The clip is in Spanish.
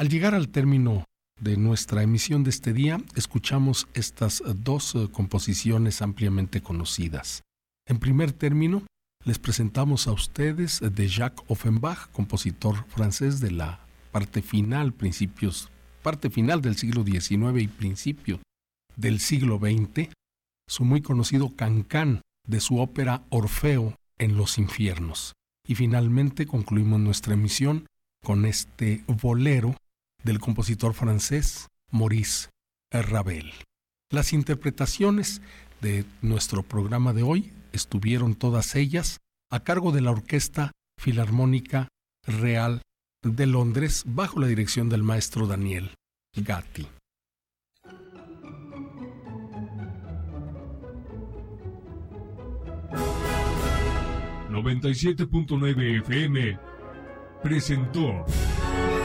Al llegar al término de nuestra emisión de este día, escuchamos estas dos composiciones ampliamente conocidas. En primer término, les presentamos a ustedes de Jacques Offenbach, compositor francés de la parte final del siglo XIX y principio del siglo XX, su muy conocido Can-Can de su ópera Orfeo en los infiernos. Y finalmente concluimos nuestra emisión con este bolero del compositor francés Maurice Ravel. Las interpretaciones de nuestro programa de hoy estuvieron todas ellas a cargo de la Orquesta Filarmónica Real de Londres bajo la dirección del maestro Daniel Gatti. ...97.9 FM presentó